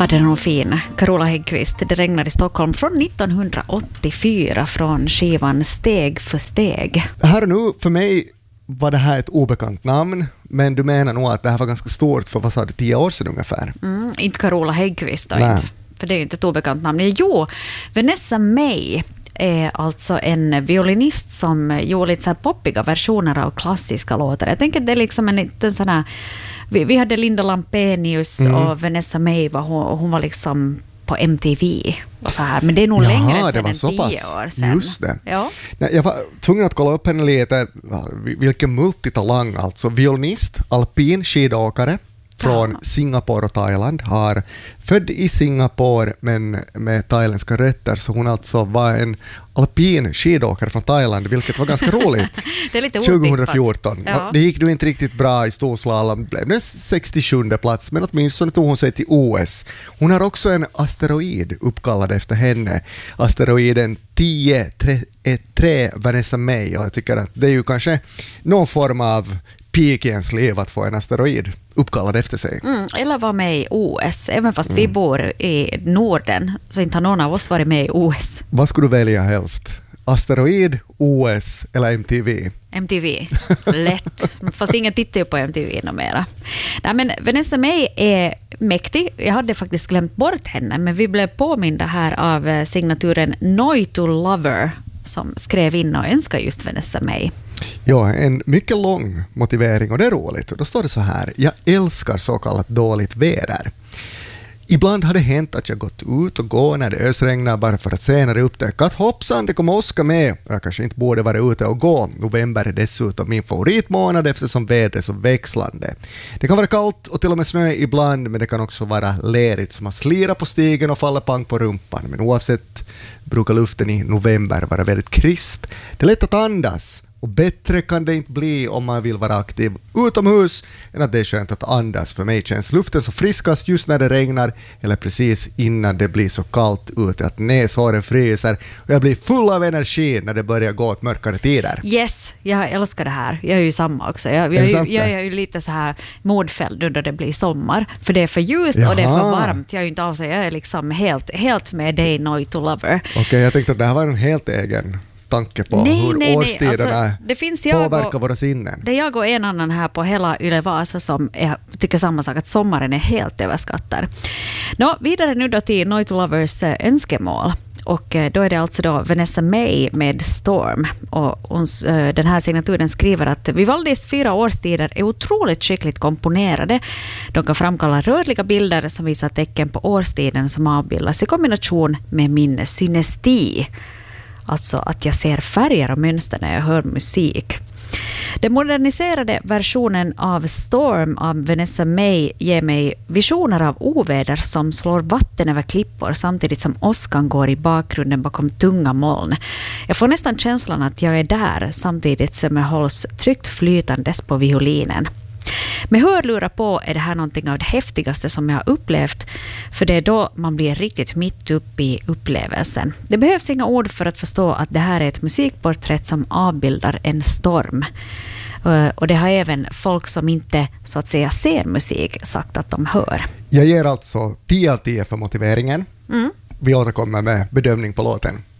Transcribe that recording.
Ja, det är nog fin. Carola Häggkvist, Det regnar i Stockholm från 1984 från skivan Steg för steg. Här och nu, för mig var det här ett obekant namn, men du menar nog att det här var ganska stort för, vad sa du, 10 år sedan ungefär? Inte Carola Häggkvist då, inte. För det är ju inte ett obekant namn. Jo, Vanessa May är alltså en violinist som gjorde lite så här poppiga versioner av klassiska låtar. Jag tänker att det är liksom en liten sån här... Vi hade Linda Lampenius och Vanessa May, hon var liksom på MTV och så här. Men det är nog längre sedan än 10 år sedan. Just det. Ja. Jag var tvungen att kolla upp henne lite, vilken multitalang alltså. Violinist, alpin skidåkare från Singapore och Thailand, har född i Singapore men med thailändska rötter, så hon alltså var en alpin skidåkare från Thailand, vilket var ganska roligt. Det är lite 2014. Ja. Det gick nu inte riktigt bra i storslalom, blev det 67:e plats, men åtminstone tog hon sig till OS. Hon har också en asteroid uppkallad efter henne, asteroiden 10-3 Vanessa May, och jag tycker att det är ju kanske någon form av peak i ens liv att få en asteroid uppkallad efter sig. Eller vara med i OS. Även fast vi bor i Norden så inte har någon av oss varit med i OS. Vad skulle du välja helst? Asteroid, OS eller MTV? MTV, lätt. Fast ingen tittar ju på MTV numera. Nej, men Vanessa May är mäktig. Jag hade faktiskt glömt bort henne, men vi blev påminda här av signaturen Noito Lover som skrev in och önskade just Vanessa May. Ja, en mycket lång motivering, och det är roligt. Då står det så här: jag älskar så kallat dåligt väder. Ibland har det hänt att jag gått ut och gå när det ösregnar bara för att senare upptäcka att hoppsan, det kom åska med. Jag kanske inte borde vara ute och gå. November är dessutom min favoritmånad eftersom vädret är så växlande. Det kan vara kallt och till och med snö ibland, men det kan också vara lerigt som att slira på stigen och falla pang på rumpan. Men oavsett brukar luften i november vara väldigt krisp. Det är lätt att andas. Och bättre kan det inte bli om man vill vara aktiv utomhus än att det är skönt att andas. För mig känns luften så friskast just när det regnar eller precis innan det blir så kallt ute att näshåren fryser och jag blir full av energi när det börjar gå åt mörkare tider. Yes, jag älskar det här. Jag är ju samma också. Jag är ju lite så här modfälld när det blir sommar. För det är för ljust och det är för varmt. Jag är ju inte alls, jag är liksom helt med dig, Noito Lover. Okej, jag tänkte att det här var en helt egen tanke på hur årstiderna påverkar våra sinnen. Det är jag och en annan här på hela Yle Vasa som tycker samma sak, att sommaren är helt överskattad. Vidare nu då till Noito Lovers önskemål. Och då är det alltså då Vanessa May med Storm. Och den här signaturen skriver att Vivaldis 4 årstider är otroligt skickligt komponerade. De kan framkalla rörliga bilder som visar tecken på årstiden som avbildas i kombination med min synesti. Alltså att jag ser färger och mönster när jag hör musik. Den moderniserade versionen av Storm av Vanessa May ger mig visioner av oväder som slår vatten över klippor samtidigt som åskan går i bakgrunden bakom tunga moln. Jag får nästan känslan att jag är där samtidigt som jag hålls tryggt flytandes på violinen. Med hörlurar på är det här någonting av det häftigaste som jag har upplevt, för det är då man blir riktigt mitt uppe i upplevelsen. Det behövs inga ord för att förstå att det här är ett musikporträtt som avbildar en storm. Och det har även folk som inte så att säga ser musik sagt att de hör. Jag ger alltså 10 av 10 för motiveringen. Vi återkommer med bedömning på låten.